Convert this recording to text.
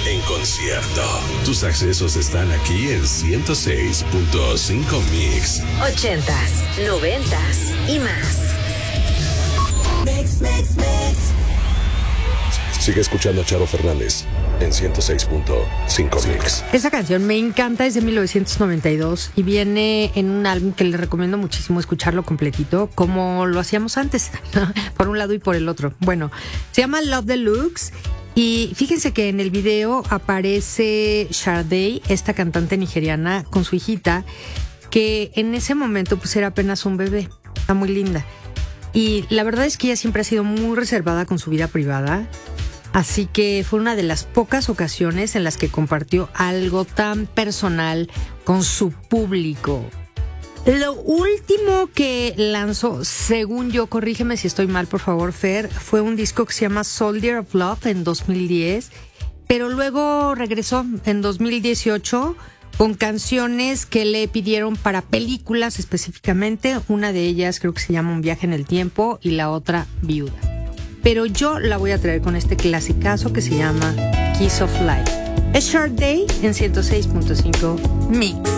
en concierto. Tus accesos están aquí en 106.5 Mix. 80s, 90s y más. Sigue escuchando a Charo Fernández en 106.5 Mix. Esa canción me encanta, es de 1992 y viene en un álbum que les recomiendo muchísimo escucharlo completito, como lo hacíamos antes, por un lado y por el otro. Bueno, se llama Love Deluxe y fíjense que en el video aparece Sade, esta cantante nigeriana, con su hijita, que en ese momento pues era apenas un bebé. Está muy linda. Y la verdad es que ella siempre ha sido muy reservada con su vida privada. Así que fue una de las pocas ocasiones en las que compartió algo tan personal con su público. Lo último que lanzó, según yo, corrígeme si estoy mal, por favor, Fer, fue un disco que se llama Soldier of Love en 2010, pero luego regresó en 2018 con canciones que le pidieron para películas específicamente. Una de ellas creo que se llama Un viaje en el tiempo y la otra Viuda. Pero yo la voy a traer con este clasicazo que se llama Kiss of Life. Es Short Day en 106.5 Mix.